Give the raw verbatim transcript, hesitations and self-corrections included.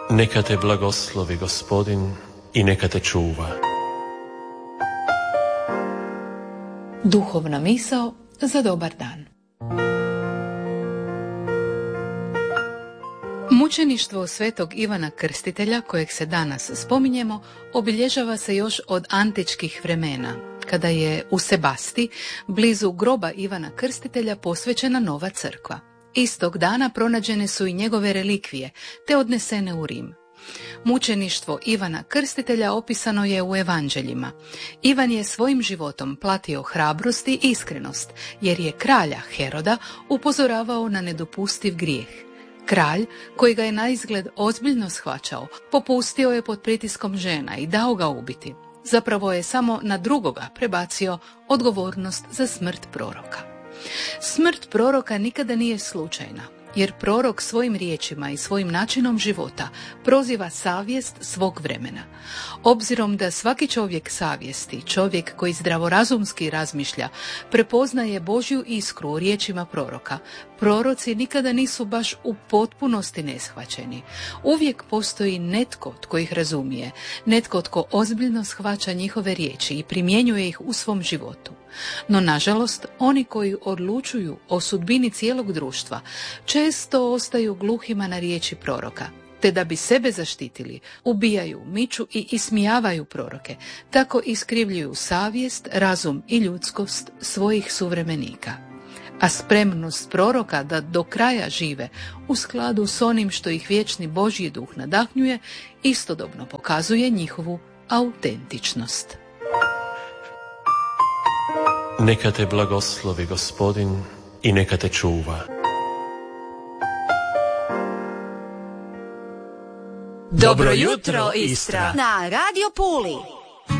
Neka te blagoslovi Gospodin i neka te čuva. Duhovna misao za dobar dan. Mučeništvo svetog Ivana Krstitelja, kojeg se danas spominjemo, obilježava se još od antičkih vremena, kada je u Sebasti, blizu groba Ivana Krstitelja, posvećena nova crkva. Istog dana pronađene su i njegove relikvije, te odnesene u Rim. Mučeništvo Ivana Krstitelja opisano je u evanđeljima. Ivan je svojim životom platio hrabrost i iskrenost, jer je kralja Heroda upozoravao na nedopustiv grijeh. Kralj, koji ga je naizgled ozbiljno shvaćao, popustio je pod pritiskom žena i dao ga ubiti. Zapravo je samo na drugoga prebacio odgovornost za smrt proroka. Smrt proroka nikada nije slučajna, jer prorok svojim riječima i svojim načinom života proziva savjest svog vremena. Obzirom da svaki čovjek savjesti, čovjek koji zdravorazumski razmišlja, prepoznaje Božju iskru u riječima proroka, proroci nikada nisu baš u potpunosti neshvaćeni. Uvijek postoji netko tko ih razumije, netko tko ozbiljno shvaća njihove riječi i primjenjuje ih u svom životu. No, nažalost, oni koji odlučuju o sudbini cijelog društva često ostaju gluhima na riječi proroka, te da bi sebe zaštitili, ubijaju, miču i ismijavaju proroke, tako iskrivljuju savjest, razum i ljudskost svojih suvremenika. A spremnost proroka da do kraja žive u skladu s onim što ih vječni Božji duh nadahnjuje, istodobno pokazuje njihovu autentičnost. Neka te blagoslovi Gospodin i neka te čuva. Dobro jutro, Istra! Na Radio Puli!